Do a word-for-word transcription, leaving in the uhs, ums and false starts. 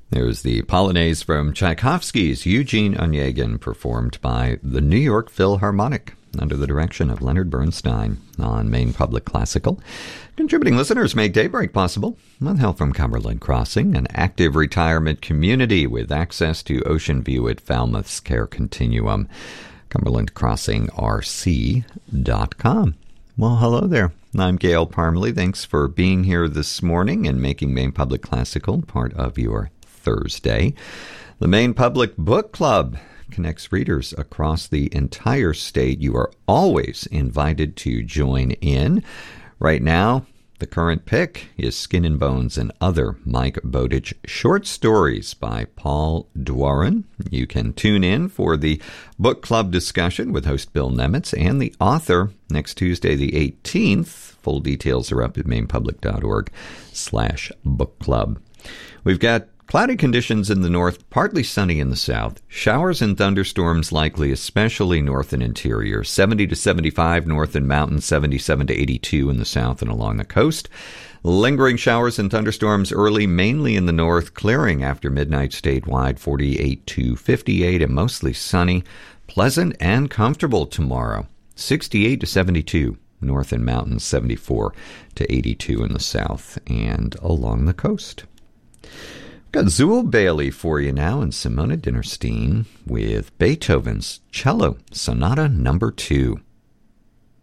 There's the Polonaise from Tchaikovsky's Eugene Onegin, performed by the New York Philharmonic under the direction of Leonard Bernstein on Maine Public Classical. Contributing listeners make Daybreak possible with help from Cumberland Crossing, an active retirement community with access to ocean view at Falmouth's Care Continuum. Cumberland Crossing R C dot com. Well, hello there. I'm Gail Parmalee. Thanks for being here this morning and making Maine Public Classical part of your Thursday. The Maine Public Book Club connects readers across the entire state. You are always invited to join in. Right now, the current pick is Skin and Bones and Other Mike Bowditch Short Stories by Paul Dworin. You can tune in for the book club discussion with host Bill Nemitz and the author next Tuesday the eighteenth. Full details are up at mainepublic.org slash book club. We've got cloudy conditions in the north, partly sunny in the south. Showers and thunderstorms likely, especially north and interior. seventy to seventy-five north and mountain, seventy-seven to eighty-two in the south and along the coast. Lingering showers and thunderstorms early, mainly in the north, clearing after midnight statewide, forty-eight to fifty-eight, and mostly sunny. Pleasant and comfortable tomorrow, sixty-eight to seventy-two north and mountain, seventy-four to eighty-two in the south and along the coast. Got Zool Bailey for you now and Simona Dinnerstein with Beethoven's Cello Sonata Number Two.